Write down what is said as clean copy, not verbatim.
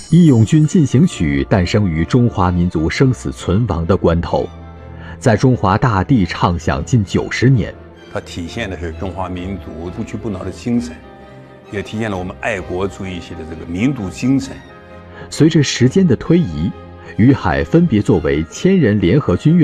义勇军进行曲诞生于中华民族生死存亡的关头，在中华大地唱响近90年。 它体现的是中华民族不屈不挠的精神，也体现了我们爱国主义系的这个民族精神。 随着时间的推移，于海分别作为千人联合军乐